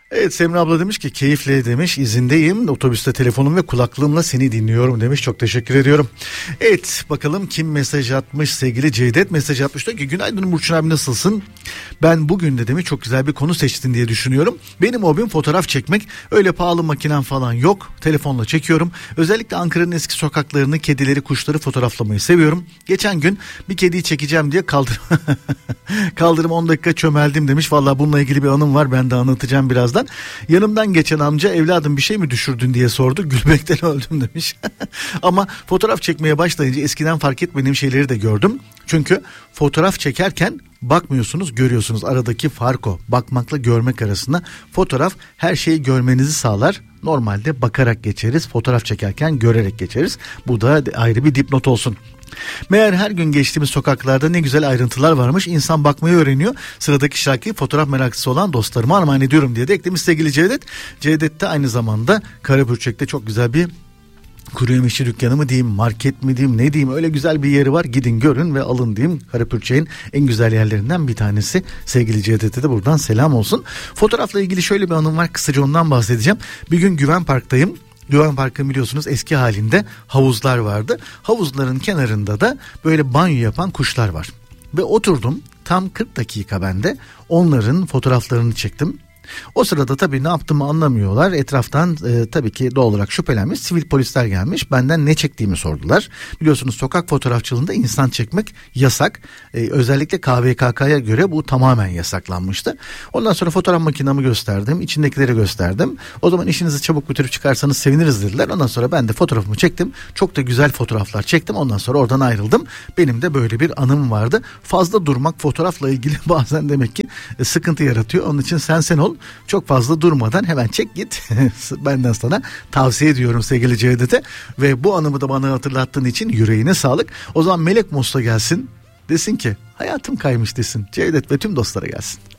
Evet, Semra abla demiş ki keyifle demiş, izindeyim, otobüste telefonum ve kulaklığımla seni dinliyorum demiş. Çok teşekkür ediyorum. Evet, bakalım kim mesaj atmış. Sevgili Cevdet mesaj atmış, diyor ki günaydın Burçin abi, nasılsın? Ben bugün de demiş çok güzel bir konu seçtin diye düşünüyorum. Benim hobim fotoğraf çekmek. Öyle pahalı makinem falan yok. Telefonla çekiyorum. Özellikle Ankara'nın eski sokaklarını, kedileri, kuşları fotoğraflamayı seviyorum. Geçen gün bir kediyi çekeceğim diye kaldırım 10 dakika çömeldim demiş. Vallahi bununla ilgili bir anım var, ben de anlatacağım birazdan. Yanımdan geçen amca evladım bir şey mi düşürdün diye sordu. Gülmekten öldüm demiş. Ama fotoğraf çekmeye başlayınca eskiden fark etmediğim şeyleri de gördüm. Çünkü fotoğraf çekerken bakmıyorsunuz, görüyorsunuz. Aradaki fark o. Bakmakla görmek arasında. Fotoğraf her şeyi görmenizi sağlar. Normalde bakarak geçeriz. Fotoğraf çekerken görerek geçeriz. Bu da ayrı bir dipnot olsun. Meğer her gün geçtiğimiz sokaklarda ne güzel ayrıntılar varmış. İnsan bakmayı öğreniyor. Sıradaki şarkıyı fotoğraf meraklısı olan dostlarıma armağan ediyorum diye de eklemiş sevgili Cevdet. Cevdet de aynı zamanda Karabürçek'te çok güzel bir kuru yemişçi dükkanı mı diyeyim, market mi diyeyim, ne diyeyim, öyle güzel bir yeri var. Gidin görün ve alın diyeyim. Karapürçek'in en güzel yerlerinden bir tanesi. Sevgili Cevdet'e de buradan selam olsun. Fotoğrafla ilgili şöyle bir anım var. Kısaca ondan bahsedeceğim. Bir gün Güven Park'tayım. Güven Park'ın biliyorsunuz eski halinde havuzlar vardı. Havuzların kenarında da böyle banyo yapan kuşlar var. Ve oturdum, tam 40 dakika ben de onların fotoğraflarını çektim. O sırada tabii ne yaptığımı anlamıyorlar. Etraftan tabii ki doğal olarak şüphelenmiş sivil polisler gelmiş. Benden ne çektiğimi sordular. Biliyorsunuz sokak fotoğrafçılığında insan çekmek yasak. Özellikle KVKK'ya göre bu tamamen yasaklanmıştı. Ondan sonra fotoğraf makinamı gösterdim. İçindekileri gösterdim. O zaman işinizi çabuk bitirip çıkarsanız seviniriz dediler. Ondan sonra ben de fotoğrafımı çektim. Çok da güzel fotoğraflar çektim. Ondan sonra oradan ayrıldım. Benim de böyle bir anım vardı. Fazla durmak fotoğrafla ilgili bazen demek ki sıkıntı yaratıyor. Onun için sen ol. Çok fazla durmadan hemen çek git. Benden sana tavsiye ediyorum sevgili Cevdet'e. Ve bu anımı da bana hatırlattığın için yüreğine sağlık. O zaman Melek Mosta gelsin. Desin ki hayatım kaymış desin. Cevdet ve tüm dostlara gelsin.